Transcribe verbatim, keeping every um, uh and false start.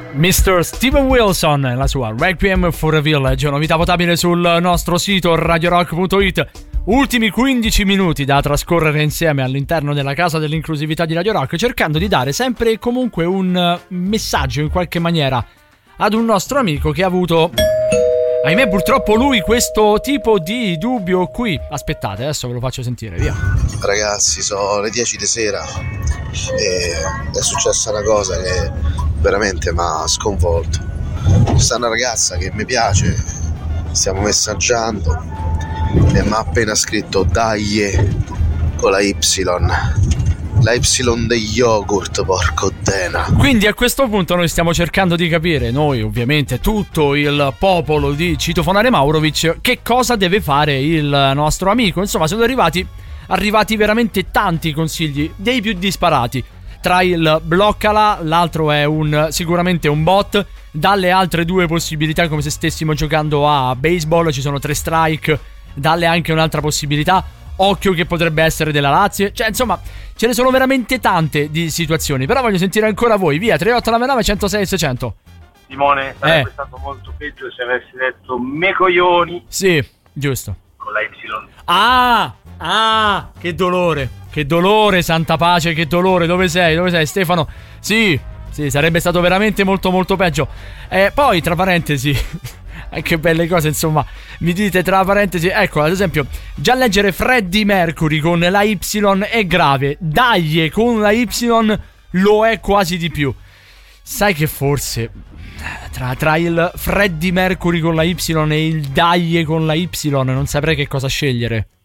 mister Steven Wilson, la sua Requiem for a Village, novità votabile sul nostro sito radio rock punto it. Ultimi quindici minuti da trascorrere insieme all'interno della casa dell'inclusività di Radio Rock, cercando di dare sempre e comunque un messaggio in qualche maniera ad un nostro amico che ha avuto, ahimè purtroppo lui, questo tipo di dubbio qui. Aspettate, adesso ve lo faccio sentire, via. Ragazzi, sono le dieci di sera e è successa una cosa che veramente mi ha sconvolto. C'è una ragazza che mi piace, stiamo messaggiando e mi ha appena scritto dai con la Y, la Y degli yogurt, porco dena. Quindi a questo punto noi stiamo cercando di capire, noi ovviamente tutto il popolo di Citofonare Maurovic, che cosa deve fare il nostro amico. Insomma, sono arrivati arrivati veramente tanti consigli, dei più disparati. Tra il bloccala, l'altro è un sicuramente un bot, dalle altre due possibilità come se stessimo giocando a baseball, ci sono tre strike, dalle anche un'altra possibilità, occhio che potrebbe essere della Lazio, cioè insomma ce ne sono veramente tante di situazioni, però voglio sentire ancora voi, via tre otto nove nove uno zero sei sei zero zero. Simone, sarebbe eh. stato molto peggio se avessi detto me coglioni. Sì, giusto. Con la Y. Ah, ah, che dolore, che dolore, santa pace, che dolore, dove sei, dove sei Stefano? Sì, sì, sarebbe stato veramente molto molto peggio. Eh, poi tra parentesi che belle cose, insomma, mi dite tra parentesi, ecco, ad esempio, già leggere Freddie Mercury con la Y è grave, Daglie con la Y lo è quasi di più. Sai che forse tra, tra il Freddie Mercury con la Y e il Daglie con la Y non saprei che cosa scegliere.